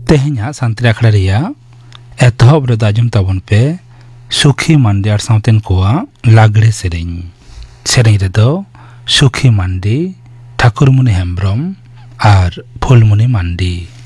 तेहना सानताली आखड़ा रेया एतहब रे आजम ताबन पे सुखी मांडी आर सावतेन कोआ लागड़े सेरेñ रेदो सुखी मांडी ठाकुरमुनि हेम्ब्रम आर फुलमुनि मांडी।